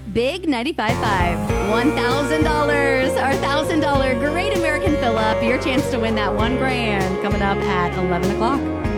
Big 95.5, $1,000, our $1,000 Great American Fill-Up. Your chance to win that $1,000 coming up at 11 o'clock.